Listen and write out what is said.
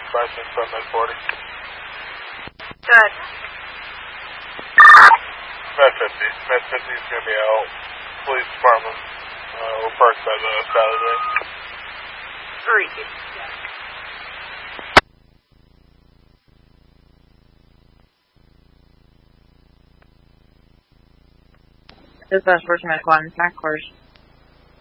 567 Med 40. Good. Med 50. Med 50 is going to be out. Police department. We're parked by the side of there. Great. Dispatch 14 Medical on back course.